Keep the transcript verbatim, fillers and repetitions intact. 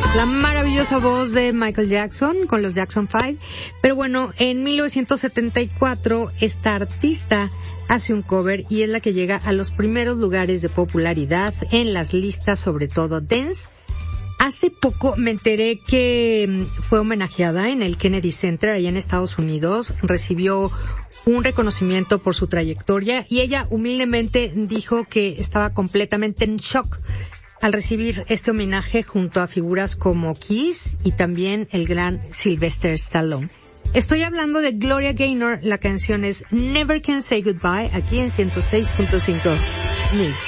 La maravillosa voz de Michael Jackson con los Jackson Five. Pero bueno, en mil novecientos setenta y cuatro esta artista hace un cover y es la que llega a los primeros lugares de popularidad en las listas, sobre todo dance. Hace poco me enteré que fue homenajeada en el Kennedy Center allá en Estados Unidos. Recibió un reconocimiento por su trayectoria y ella humildemente dijo que estaba completamente en shock al recibir este homenaje junto a figuras como Kiss y también el gran Sylvester Stallone. Estoy hablando de Gloria Gaynor, la canción es Never Can Say Goodbye, aquí en ciento seis punto cinco Mix.